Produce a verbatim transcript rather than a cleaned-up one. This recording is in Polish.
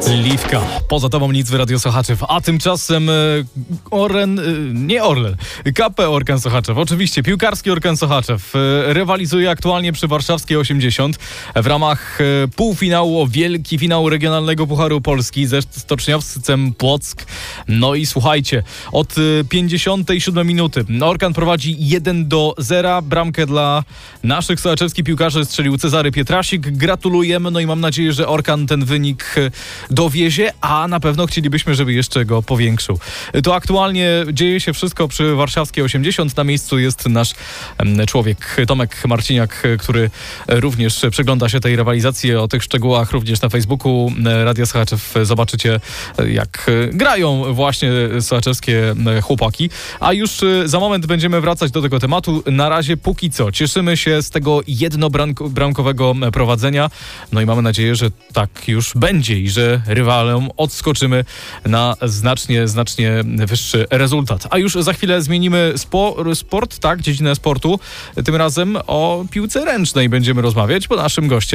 Liwka. Poza tobą nic w Radio Sochaczew. A tymczasem e, Orlen, e, nie Orlen, K P Orkan Sochaczew. Oczywiście piłkarski Orkan Sochaczew e, rywalizuje aktualnie przy Warszawskiej osiemdziesiąt w ramach e, półfinału o wielki finał Regionalnego Pucharu Polski ze Stoczniowcem Płock. No i słuchajcie, od e, pięćdziesiątej siódmej minuty Orkan prowadzi jeden do zera. Bramkę dla naszych sochaczewskich piłkarzy strzelił Cezary Pietrasik. Gratulujemy, no i mam nadzieję, że Orkan ten wynik dowiezie, a na pewno chcielibyśmy, żeby jeszcze go powiększył. To aktualnie dzieje się wszystko przy Warszawskiej osiemdziesiąt. Na miejscu jest nasz człowiek Tomek Marciniak, który również przygląda się tej rywalizacji. O tych szczegółach również na Facebooku Radia Sochaczew zobaczycie, jak grają właśnie sochaczewskie chłopaki. A już za moment będziemy wracać do tego tematu. Na razie póki co cieszymy się z tego jednobramkowego prowadzenia. No i mamy nadzieję, że tak już będzie i że rywalom odskoczymy na znacznie, znacznie wyższy rezultat. A już za chwilę zmienimy spo, sport, tak, dziedzinę sportu. Tym razem o piłce ręcznej będziemy rozmawiać, bo naszym gościem